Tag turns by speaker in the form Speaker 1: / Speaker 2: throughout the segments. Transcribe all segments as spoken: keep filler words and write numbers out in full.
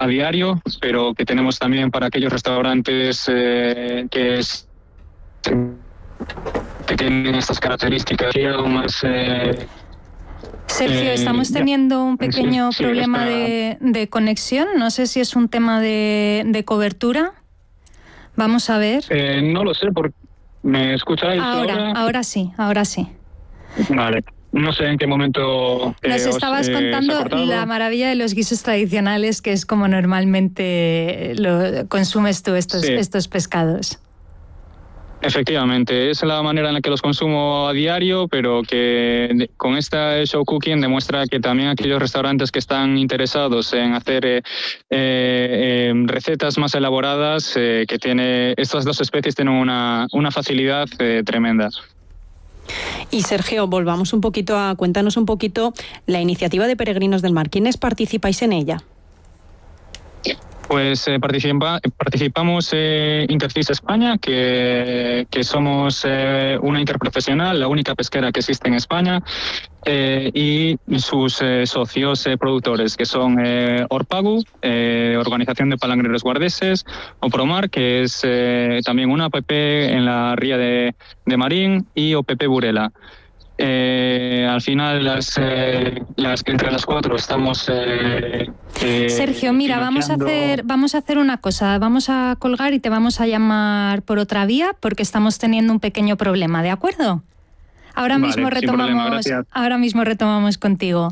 Speaker 1: a diario, pero que tenemos también para aquellos restaurantes eh, que, es, que tienen estas características y aún más... Eh,
Speaker 2: Sergio,
Speaker 1: eh,
Speaker 2: estamos
Speaker 1: ya.
Speaker 2: teniendo un pequeño
Speaker 1: Sí, sí,
Speaker 2: problema
Speaker 1: está...
Speaker 2: de, de conexión. No sé si es un tema de, de cobertura. Vamos a ver.
Speaker 1: Eh, no lo sé, porque ¿me escucháis
Speaker 2: Ahora,
Speaker 1: ahora?
Speaker 2: ahora sí, ahora sí.
Speaker 1: Vale. No sé en qué momento eh,
Speaker 2: Nos
Speaker 1: os,
Speaker 2: estabas
Speaker 1: eh,
Speaker 2: contando la maravilla de los guisos tradicionales, que es como normalmente lo consumes tú estos,
Speaker 1: sí.
Speaker 2: estos pescados.
Speaker 1: Efectivamente, es la manera en la que los consumo a diario, pero que con esta show cooking demuestra que también aquellos restaurantes que están interesados en hacer eh, eh, recetas más elaboradas, eh, que tiene estas dos especies tienen una, una facilidad eh, tremenda.
Speaker 3: Y Sergio, volvamos un poquito a, cuéntanos un poquito la iniciativa de Peregrinos del Mar. ¿Quiénes participáis en ella?
Speaker 1: Pues eh, participa, participamos eh, Interfish España, que, que somos eh, una interprofesional, la única pesquera que existe en España, eh, y sus eh, socios eh, productores, que son eh, Orpagu, eh, Organización de Palangreros Guardeses, Opromar, que es eh, también una A P P en la ría de, de Marín, y O P P Burela. Eh, al final las, eh, las entre las cuatro estamos eh, eh,
Speaker 2: Sergio, mira, vamos a hacer vamos a hacer una cosa, vamos a colgar y te vamos a llamar por otra vía porque estamos teniendo un pequeño problema, ¿de acuerdo? Ahora
Speaker 1: vale,
Speaker 2: mismo retomamos, ahora mismo retomamos contigo.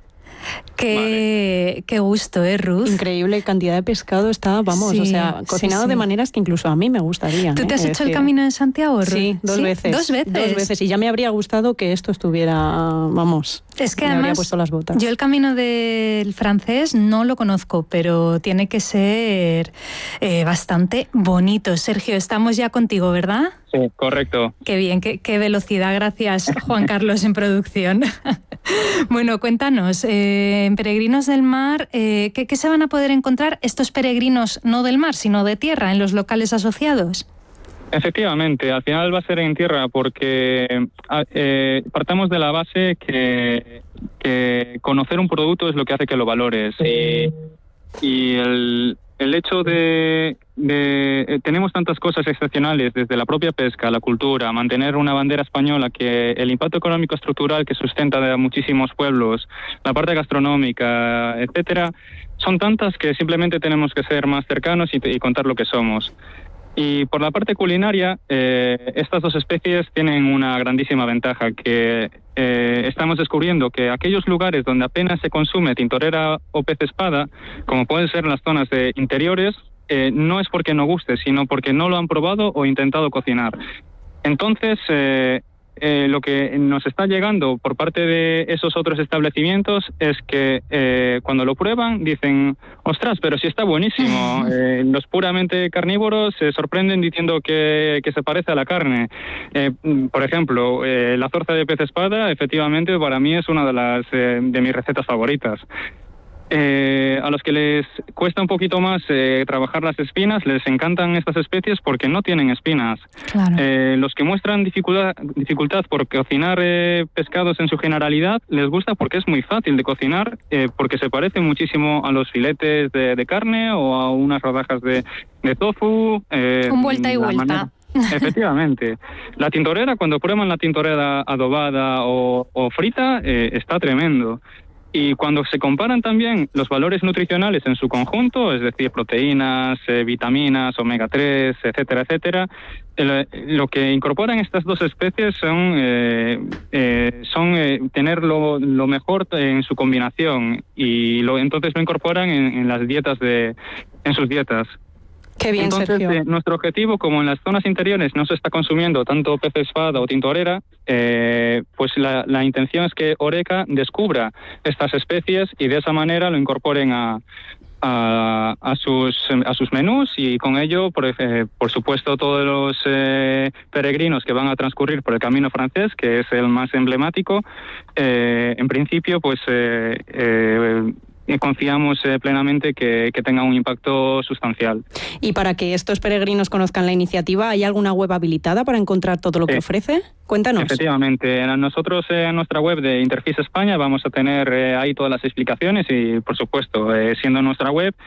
Speaker 2: Qué, vale. Qué gusto, ¿eh, Ruth?
Speaker 3: Increíble cantidad de pescado está, vamos, sí, o sea, cocinado sí, sí. de maneras que incluso a mí me gustaría.
Speaker 2: ¿Tú te
Speaker 3: ¿eh?
Speaker 2: has
Speaker 3: es
Speaker 2: hecho
Speaker 3: decir,
Speaker 2: el Camino de Santiago, Ruth?
Speaker 3: Sí, dos ¿Sí? veces.
Speaker 2: ¿Dos veces?
Speaker 3: Dos veces, y ya me habría gustado que esto estuviera, vamos,
Speaker 2: es que
Speaker 3: me
Speaker 2: además,
Speaker 3: habría puesto las botas.
Speaker 2: Yo el Camino del Francés no lo conozco, pero tiene que ser eh, bastante bonito. Sergio, estamos ya contigo, ¿verdad?
Speaker 1: Sí, correcto.
Speaker 2: Qué bien, qué, qué velocidad. Gracias, Juan Carlos, en producción. Bueno, cuéntanos, eh, en Peregrinos del Mar, eh, ¿qué, ¿qué se van a poder encontrar estos peregrinos no del mar, sino de tierra, en los locales asociados?
Speaker 1: Efectivamente, al final va a ser en tierra porque eh, partamos de la base que, que conocer un producto es lo que hace que lo valores. Y, y el... El hecho de, de eh, tenemos tantas cosas excepcionales, desde la propia pesca, la cultura, mantener una bandera española, que el impacto económico estructural que sustenta de muchísimos pueblos, la parte gastronómica, etcétera, son tantas que simplemente tenemos que ser más cercanos y, y contar lo que somos. Y por la parte culinaria, eh, estas dos especies tienen una grandísima ventaja, que eh, estamos descubriendo que aquellos lugares donde apenas se consume tintorera o pez espada, como pueden ser las zonas de interiores, eh, no es porque no guste, sino porque no lo han probado o intentado cocinar. Entonces, eh, Eh, lo que nos está llegando por parte de esos otros establecimientos es que eh, cuando lo prueban dicen, ostras, pero si está buenísimo. Eh, los puramente carnívoros se sorprenden diciendo que, que se parece a la carne. Eh, por ejemplo, eh, la zorza de pez espada, efectivamente, para mí es una de las eh, de mis recetas favoritas. Eh, a los que les cuesta un poquito más eh, trabajar las espinas, les encantan estas especies porque no tienen espinas.
Speaker 2: Claro.
Speaker 1: Eh, los que muestran dificultad, dificultad por cocinar eh, pescados en su generalidad, les gusta porque es muy fácil de cocinar, eh, porque se parece muchísimo a los filetes de, de carne o a unas rodajas de, de tofu. Eh,
Speaker 2: Un vuelta y vuelta.
Speaker 1: Manera... Efectivamente. La tintorera, cuando prueban la tintorera adobada o, o frita, eh, está tremendo. Y cuando se comparan también los valores nutricionales en su conjunto, es decir, proteínas, eh, vitaminas, omega tres, etcétera, etcétera, el, lo que incorporan estas dos especies son, eh, eh, son eh, tener lo, lo mejor en su combinación, y lo, entonces lo incorporan en, en las dietas de, en sus dietas.
Speaker 3: Qué bien,
Speaker 1: Entonces,
Speaker 3: Sergio.
Speaker 1: Eh, nuestro objetivo, como en las zonas interiores no se está consumiendo tanto pez espada o tintorera, eh, pues la, la intención es que Horeca descubra estas especies y de esa manera lo incorporen a, a, a, sus, a sus menús, y con ello, por, eh, por supuesto, todos los eh, peregrinos que van a transcurrir por el Camino Francés, que es el más emblemático, eh, en principio, pues... Eh, eh, Y confiamos eh, plenamente que, que tenga un impacto sustancial.
Speaker 3: Y para que estos peregrinos conozcan la iniciativa, ¿hay alguna web habilitada para encontrar todo lo que sí. ofrece? Cuéntanos.
Speaker 1: Efectivamente, nosotros eh, en nuestra web de Interfish España vamos a tener eh, ahí todas las explicaciones y, por supuesto, eh, siendo nuestra web,